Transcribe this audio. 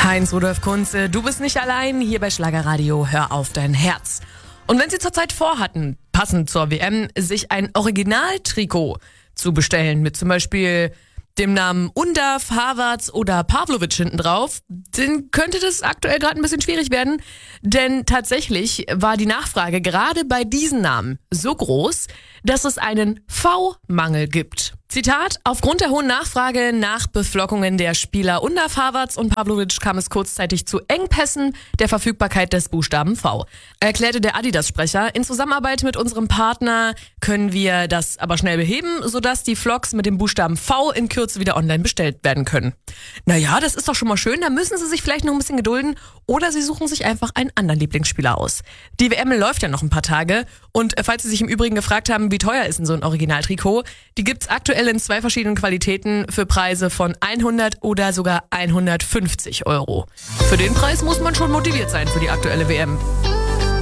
Heinz-Rudolf Kunze, du bist nicht allein hier bei Schlagerradio, hör auf dein Herz. Und wenn Sie zurzeit vorhatten, passend zur WM, sich ein Originaltrikot zu bestellen, mit zum Beispiel dem Namen Undav, Havertz oder Pavlovic hinten drauf, dann könnte das aktuell gerade ein bisschen schwierig werden, denn tatsächlich war die Nachfrage gerade bei diesen Namen so groß, dass es einen V-Mangel gibt. Zitat: Aufgrund der hohen Nachfrage nach Beflockungen der Spieler Undav, Havertz und Pavlovic kam es kurzzeitig zu Engpässen der Verfügbarkeit des Buchstaben V, erklärte der Adidas-Sprecher. In Zusammenarbeit mit unserem Partner können wir das aber schnell beheben, sodass die Flocks mit dem Buchstaben V in Kürze wieder online bestellt werden können. Naja, das ist doch schon mal schön, da müssen Sie sich vielleicht noch ein bisschen gedulden oder Sie suchen sich einfach einen anderen Lieblingsspieler aus. Die WM läuft ja noch ein paar Tage und falls Sie sich im Übrigen gefragt haben, wie teuer ist denn so ein Originaltrikot, die gibt's aktuell in 2 verschiedenen Qualitäten für Preise von 100 oder sogar 150 Euro. Für den Preis muss man schon motiviert sein für die aktuelle WM.